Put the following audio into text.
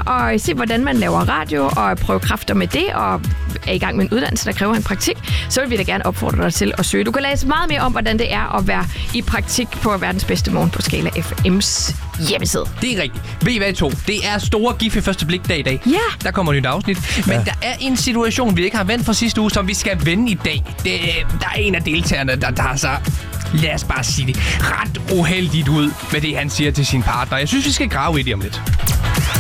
og se, hvordan man laver radio, og prøve kræfter med det, og er i gang med en uddannelse, der kræver en praktik, så vil vi da gerne opfordre dig til at søge. Du kan læse meget mere om, hvordan det er at være i praktik på Verdens Bedste Morgen på Skala FM's hjemmeside. Det er rigtigt. Ved I hvad, to? Det er store Gift ved første blik dag i dag. Ja. Der kommer et nyt afsnit. Men der er en situation, vi ikke har vendt fra sidste uge, som vi skal vende i dag. Der er en af deltagerne, der tager sig, lad os bare sige det, ret uheldigt ud med det, han siger til sin partner. Jeg synes, vi skal grave i det om lidt.